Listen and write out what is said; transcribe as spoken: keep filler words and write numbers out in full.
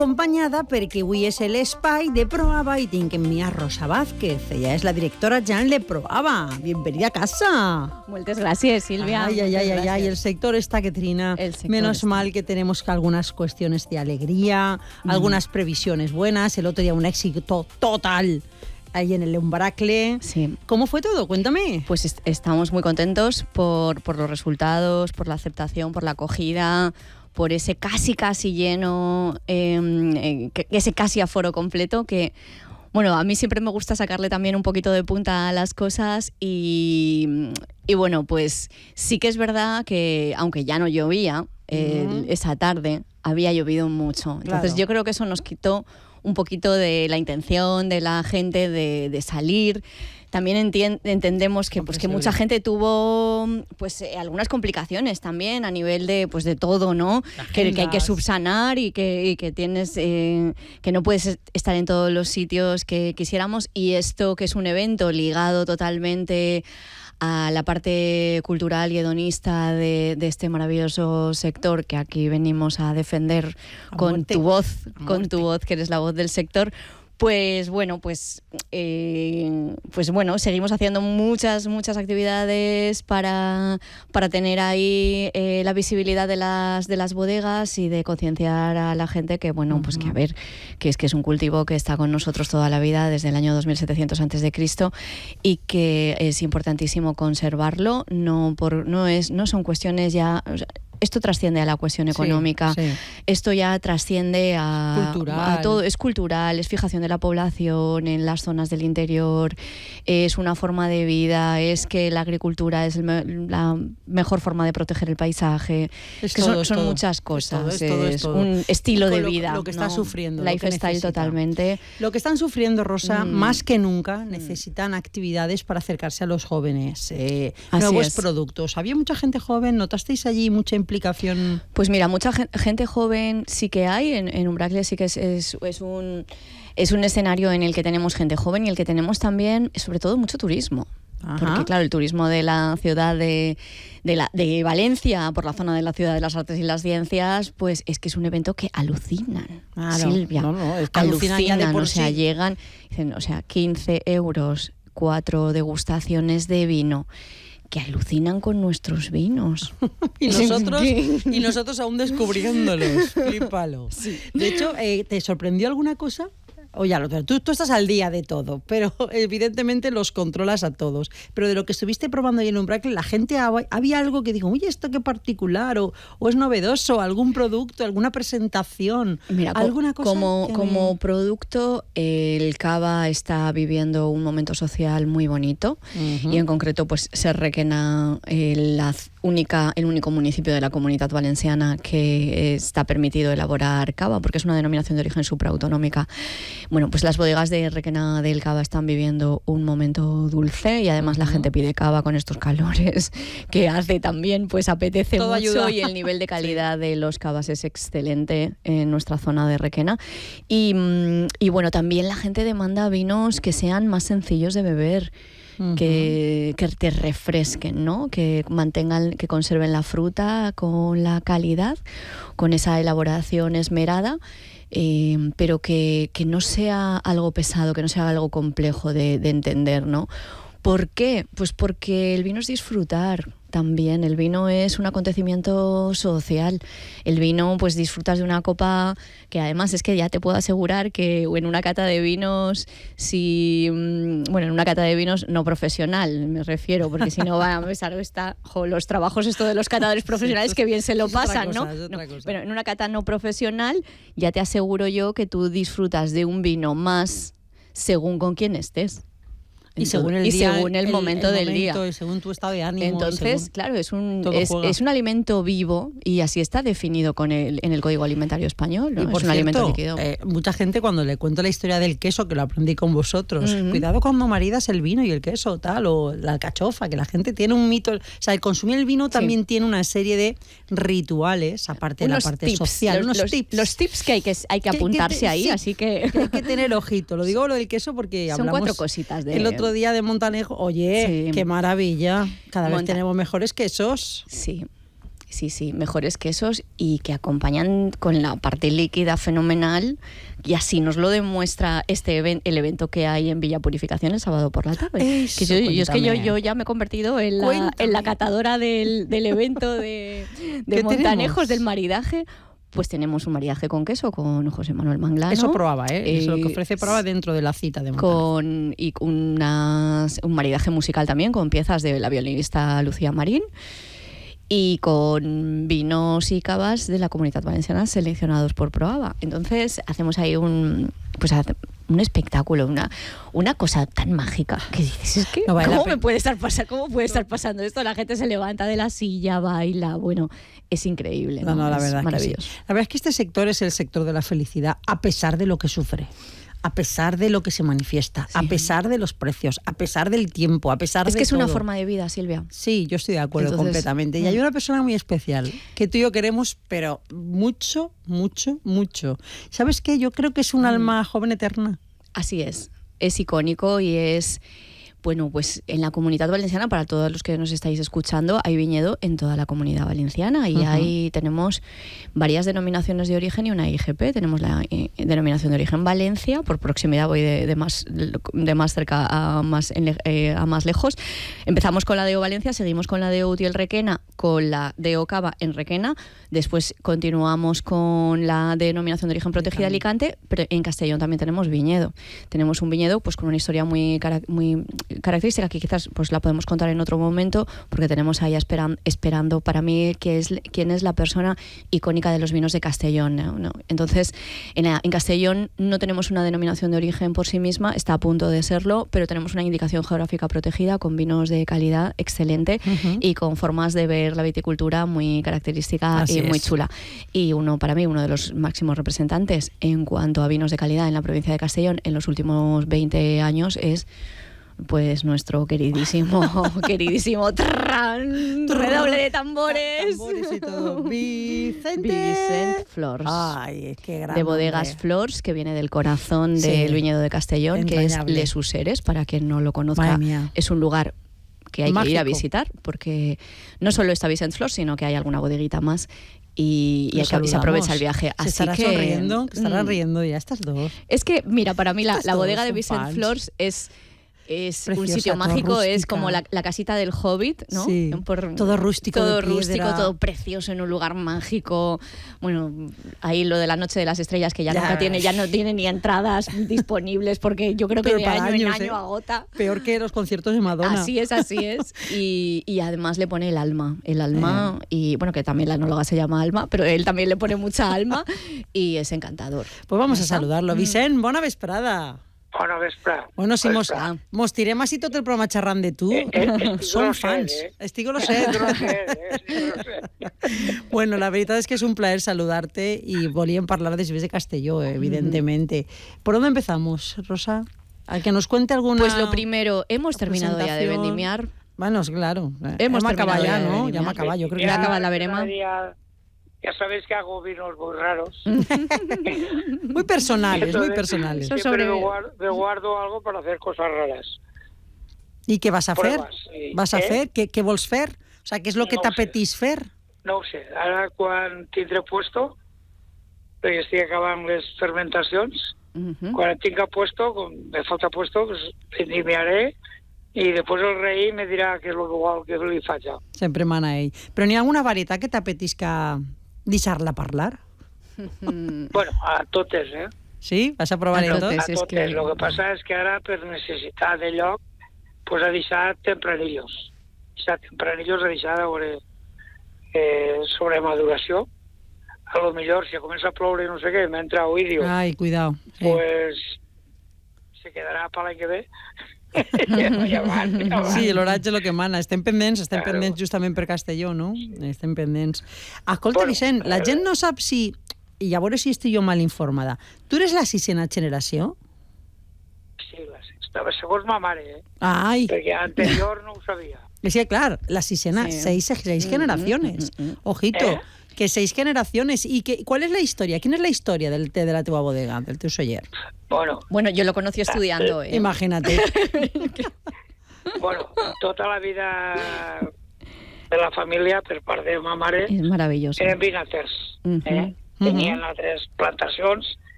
Acompanyada perquè avui és l'espai de Proava i tinc en mi a Rosa Vázquez. Ella és la directora general de Proava. Bienvenida a casa. Muchas gracias, Silvia. Ay, ay, ay, ay, ay, el sector está que trina. Menos está. Mal que tenemos algunas cuestiones de alegría, mm. algunas previsiones buenas. El otro día un éxito total ahí en el Umbracle. Sí. ¿Cómo fue todo? Cuéntame. Pues est- estamos muy contentos por, por los resultados, por la aceptación, por la acogida, por ese casi casi lleno, eh, eh, ese casi aforo completo que, bueno, a mí siempre me gusta sacarle también un poquito de punta a las cosas y, y bueno, pues sí que es verdad que aunque ya no llovía eh, uh-huh. esa tarde, había llovido mucho. Entonces claro. Yo creo que eso nos quitó un poquito de la intención de la gente de, de salir. También entien- entendemos que, pues, que mucha gente tuvo pues, eh, algunas complicaciones también a nivel de, pues, de todo, ¿no? Que, que hay que subsanar y que, y que tienes eh, que no puedes estar en todos los sitios que quisiéramos. Y esto, que es un evento ligado totalmente a la parte cultural y hedonista de, de este maravilloso sector que aquí venimos a defender a con muerte. tu voz, a con muerte. tu voz, que eres la voz del sector. Pues bueno, pues, eh, pues bueno, seguimos haciendo muchas, muchas actividades para, para tener ahí eh, la visibilidad de las, de las bodegas y de concienciar a la gente que, bueno, uh-huh. pues que a ver, que es que es un cultivo que está con nosotros toda la vida, desde el año dos mil setecientos antes de Cristo, y que es importantísimo conservarlo. No, por, no, es, no son cuestiones ya... O sea, esto trasciende a la cuestión económica, sí, sí. Esto ya trasciende a, a todo, es cultural, es fijación de la población en las zonas del interior, es una forma de vida, es que la agricultura es el, la mejor forma de proteger el paisaje, es que todo, son, son todo. muchas cosas, es, todo, es, todo, es todo. un estilo de vida. Lo, lo que está ¿no? sufriendo. Lifestyle totalmente. Lo que están sufriendo, Rosa, mm. más que nunca, necesitan actividades para acercarse a los jóvenes, eh, nuevos es. productos. Había mucha gente joven, ¿notasteis allí mucha implicación? Pues mira, mucha gente joven sí que hay, en, en Umbracle sí que es, es, es, un, es un escenario en el que tenemos gente joven y el que tenemos también, sobre todo, mucho turismo. Ajá. Porque claro, el turismo de la ciudad de, de, la, de Valencia, por la zona de la Ciudad de las Artes y las Ciencias, pues es que es un evento que alucinan, claro. Silvia. No, no, es que alucinan, alucinan ya de por o sea, sí. llegan, dicen, o sea, quince euros, cuatro degustaciones de vino, que alucinan con nuestros vinos. y nosotros y nosotros aún descubriéndolos. Flipalo. Sí. De hecho, eh, ¿te sorprendió alguna cosa? Oye, tú, tú estás al día de todo, pero evidentemente los controlas a todos. Pero de lo que estuviste probando ahí en Umbracle, la gente había algo que dijo, oye, esto qué particular, o, o es novedoso, algún producto, alguna presentación, Mira, alguna cosa. Como, que como me... producto, el cava está viviendo un momento social muy bonito, uh-huh. y en concreto, pues Ser Requena, eh, la única, el único municipio de la Comunitat Valenciana que está permitido elaborar cava, porque es una denominación de origen supraautonómica. Bueno, pues las bodegas de Requena del Cava están viviendo un momento dulce y además uh-huh. la gente pide cava con estos calores que hace también, pues apetece Todo mucho ayuda. Y el nivel de calidad sí. de los cavas es excelente en nuestra zona de Requena. Y, y bueno, también la gente demanda vinos que sean más sencillos de beber. Uh-huh. Que, que te refresquen, ¿no? Que mantengan, que conserven la fruta con la calidad, con esa elaboración esmerada. Eh, pero que, que no sea algo pesado, que no sea algo complejo de, de entender, ¿no? ¿Por qué? Pues porque el vino es disfrutar también, el vino es un acontecimiento social, el vino pues disfrutas de una copa que además es que ya te puedo asegurar que en una cata de vinos, si bueno, en una cata de vinos no profesional me refiero, porque si no va a pesar está jo, los trabajos esto de los catadores profesionales sí, que bien se lo pasan, cosa, ¿no? no pero en una cata no profesional ya te aseguro yo que tú disfrutas de un vino más según con quién estés. Y según el, y día, según el, el momento el del momento, día. Y según tu estado de ánimo. Entonces, claro, es un, es, es un alimento vivo y así está definido con el, en el Código Alimentario Español, ¿no? Y por es un cierto, alimento líquido. Eh, mucha gente cuando le cuento la historia del queso, que lo aprendí con vosotros, uh-huh. cuidado cuando maridas el vino y el queso, tal, o la alcachofa, que la gente tiene un mito. O sea, el consumir el vino también sí. tiene una serie de rituales, aparte unos de la parte tips, social. Los, unos los, tips. Los tips que hay que, hay que apuntarse que, que te, ahí, sí, así que... que... Hay que tener ojito. Lo digo lo del queso porque son hablamos cuatro cositas de... el otro día de Montanejo. Oye, sí. qué maravilla. Cada Monta... vez tenemos mejores quesos. Sí. Sí, sí, mejores quesos y que acompañan con la parte líquida fenomenal, y así nos lo demuestra este event, el evento que hay en Villa Purificación el sábado por la tarde. Eso, que yo, yo es que yo, cuéntame. yo ya me he convertido en la, en la catadora del, del evento de, de ¿Qué Montanejos, tenemos? del maridaje. Pues tenemos un maridaje con queso con José Manuel Manglano. Eso probaba, ¿eh? Eh, Eso lo que ofrece prueba dentro de la cita de Montaña. con y unas, un maridaje musical también con piezas de la violinista Lucía Marín, y con vinos y cavas de la Comunitat Valenciana seleccionados por Proaba. Entonces hacemos ahí un pues un espectáculo, una, una cosa tan mágica que dices, es que No vale la ¿cómo pena. me puede estar pasando, cómo puede estar pasando esto? La gente se levanta de la silla, baila, bueno, es increíble. No, no, la Es verdad es que sí. maravilloso. La verdad es que este sector es el sector de la felicidad, a pesar de lo que sufre, a pesar de lo que se manifiesta, Sí. a pesar de los precios, a pesar del tiempo, a pesar Es de que es una todo. forma de vida, Silvia. Sí, yo estoy de acuerdo Entonces, completamente. Y mm. hay una persona muy especial que tú y yo queremos, pero mucho, mucho, mucho. ¿Sabes qué? Yo creo que es un Mm. alma joven eterna. Así es, es icónico y es, bueno, pues en la Comunidad Valenciana, para todos los que nos estáis escuchando, hay viñedo en toda la Comunidad Valenciana y Ujú. ahí tenemos varias denominaciones de origen y una I G P. Tenemos la eh, denominación de origen Valencia, por proximidad voy de, de, más, de más cerca a más, en, eh, a más lejos. Empezamos con la D O Valencia, seguimos con la D O Utiel Requena, con la D O Cava en Requena, después continuamos con la denominación de origen protegida Alicante, pero en Castellón también tenemos viñedo. Tenemos un viñedo pues con una historia muy, cara- muy característica que quizás pues la podemos contar en otro momento, porque tenemos ahí esperan, esperando para mí que es, quién es la persona icónica de los vinos de Castellón, ¿no? ¿no? Entonces, en, en Castellón no tenemos una denominación de origen por sí misma, está a punto de serlo, pero tenemos una indicación geográfica protegida con vinos de calidad excelente Ujú. y con formas de ver la viticultura muy característica Así y muy es. chula. Y uno, para mí, uno de los máximos representantes en cuanto a vinos de calidad en la provincia de Castellón en los últimos veinte años es pues nuestro queridísimo, queridísimo trrrrán, redoble de tambores. Tambores y todo. Vicente. Vicent Flors. Ay, qué grande. De Bodegas Flors, que viene del corazón Sí. del viñedo de Castellón, que es Entrañable. Les Useres, para quien no lo conozca. Madre mía. Es un lugar que hay que ir a Mágico. visitar, porque no solo está Vicent Flors, sino que hay alguna bodeguita más y, y, Lo hay que- y se saludamos. aprovecha el viaje. Se Así estará que sonriendo, que estarán mm, riendo ya estas dos. es que, mira, para mí la, Estas la dos bodega de son Vicent fans. Flors es, es un Preciosa, sitio todo mágico, es rústica. como la, la casita del Hobbit, ¿no? Sí, todo rústico Todo de piedra. rústico, todo precioso, en un lugar mágico. Bueno, ahí lo de la Noche de las Estrellas, que ya, Ya nunca tiene, ves. ya no tiene ni entradas disponibles, porque yo creo que Pero de para año en años, año ¿eh? agota. Peor que los conciertos de Madonna. Así es, así es. Y, y además le pone el alma, el alma, Eh. y bueno, que también la enóloga se llama Alma, pero él también le pone mucha alma y es encantador. Pues vamos Ja a està. saludarlo. Vicent, bona vesprada. Bona vespre. Bueno, si Bona mos, vespre. mos tirem així tot el programa xerrant de tu, Eh, eh, estic som grosset, fans. eh? Estic grosset. Estic grosset, eh? Estic grosset. Bueno, la verdad es que es un placer saludarte y volvían a hablar de Vives de Castelló, evidentemente. ¿Por dónde empezamos, Rosa? ¿A que nos cuente alguna Pues lo primero, hemos terminado ya de presentación? vendimiar. Bueno, claro. Hemos Hem acabat terminado ya, de ¿no? vendimiar. Ya me acaba, yo creo que Ya sí. acaba la verema. cada día- ya sabéis que hago vinos muy raros. Muy personales, muy Entonces, personales. Eso Siempre sobre- me guardo, me guardo algo para hacer cosas raras. ¿Y qué vas a hacer? Pruebas, sí. ¿Vas a ¿Eh? hacer? ¿Qué, qué vols fer? O sea, ¿qué es lo que No ho sé. t'apetís fer? No ho sé. Ara, quan tindré puesto, perquè estic acabant les fermentacions, Ujú. quan tinga puesto, com me falta puesto, pues vendimiaré y después el rei me dirà què és el que vol que li faig. Sempre mana ell. Però n'hi ha alguna varietat que t'apetisca deixar-la parlar? Mm, Bueno, a totes, eh? Sí? Vas a provar A tot? totes. A és totes. que- Lo que passa és que ara, per necessitat de lloc, pues, ha deixat tempranillos. Deixat tempranillos, ha deixat a veure eh, sobre maduració. A lo millor, si comença a ploure no sé què, m'entra a oídio, Ai, cuidao. Sí. pues se quedarà per l'any que ve. ja, ja van, ja van. Sí, l'oratge és el que mana. Estem pendents, estem Claro. pendents justament per Castelló, no? Estem pendents. Escolta, Bueno, Vicent, la eh, gent no sap si... I a veure si estic jo mal informada. Tu eres la sisena generació? Sí, la estava segons ma mare, eh? Ai, Perquè anterior no ho sabia. sí, clar, la sisena, Sí. seis, seis Mm, generaciones. mm, mm, mm. Ojito, ¿Eh? que seis generaciones. ¿Y que, cuál es la historia? ¿Quién es la historia del té de la teva bodega, del teu celler? Bueno, Bueno, yo lo conocí estudiando. ¿eh? Imagínate. bueno, tota la vida de la família, per part de ma mare, és meravellós. eren vinaters. Uh -huh. eh? Tenien altres plantacions